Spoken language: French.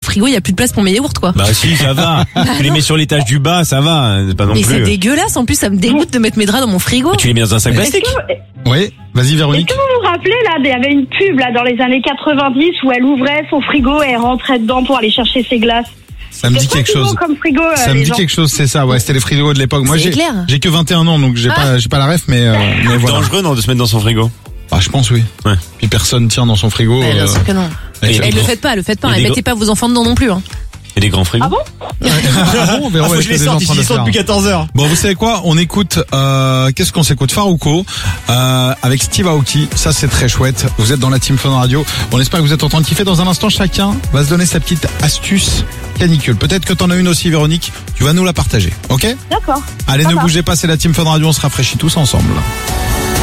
frigo, il y a plus de place pour mes yaourts, quoi. Bah si, ça va. Tu les mets sur l'étage du bas, ça va. C'est pas non Mais plus. c'est dégueulasse, en plus, ça me dégoûte de mettre mes draps dans mon frigo. Tu les mets dans un sac plastique. Oui, vas-y Est-ce Véronique. que vous vous rappelez, là, il y avait une pub, là, dans les années 90 où elle ouvrait son frigo et elle rentrait dedans pour aller chercher ses glaces. Ça me dit C'est quelque pas chose. souvent comme frigo, Ça me les dit gens. quelque chose, c'est ça. Ouais, c'était les frigos de l'époque. Moi, C'est clair. j'ai que 21 ans, donc j'ai pas la ref, mais voilà. Dangereux, non, de se mettre dans son frigo. Ah, je pense oui. Ouais. Puis personne tient dans son frigo. Ouais, bien sûr que non. avec Et sa- Et le faites pas. Il y a Et des mettez pas vos enfants dedans non plus, hein. Il y a des grands frigos. Ah bon Ah bon, Véro, faut que est-ce je que les des gens sorte, en train de ils sont faire depuis 14h. Bon, vous savez quoi? On écoute, qu'est-ce qu'on s'écoute? Farouko, avec Steve Aoki. Ça, c'est très chouette. Vous êtes dans la Team Fun Radio. On espère que vous êtes en train de kiffer. Dans un instant, chacun va se donner sa petite astuce canicule. Peut-être que t'en as une aussi, Véronique. Tu vas nous la partager. Ok? D'accord. Allez, Ça ne va. bougez pas. C'est la Team Fun Radio. On se rafraîchit tous ensemble.